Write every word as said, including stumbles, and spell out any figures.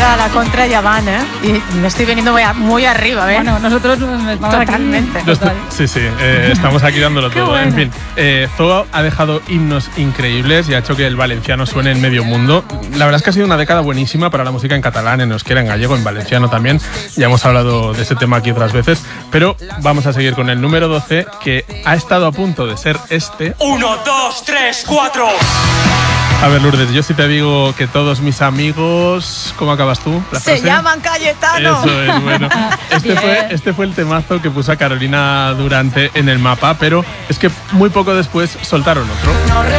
contra, la contra ya van, ¿eh? Y me estoy viniendo muy, a, muy arriba, ¿eh? Bueno, nosotros vamos totalmente. Aquí, total. Sí, sí, eh, estamos aquí dándolo todo. Bueno. En fin, eh, Zoo ha dejado himnos increíbles y ha hecho que el valenciano suene en medio mundo. La verdad es que ha sido una década buenísima para la música en catalán, en euskera, en gallego, en valenciano también. Ya hemos hablado de ese tema aquí otras veces, pero vamos a seguir con el número doce, que ha estado a punto de ser este. Uno, dos, tres, cuatro. A ver, Lourdes, yo sí te digo que todos mis amigos... ¿Cómo acabas tú? ¿La Se frase? llaman Cayetano. Eso es, bueno. Este fue, este fue el temazo que puso a Carolina Durante en el mapa, pero es que muy poco después soltaron otro. No